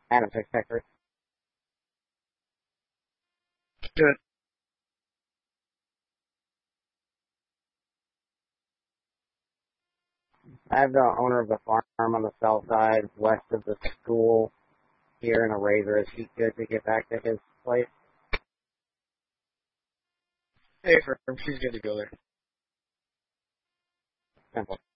Adam Fitzpatrick. Good. I have the owner of the farm on the south side, west of the school, here in a razor. Is he good to get back to his place? Hey, for she's good to go there. Simple.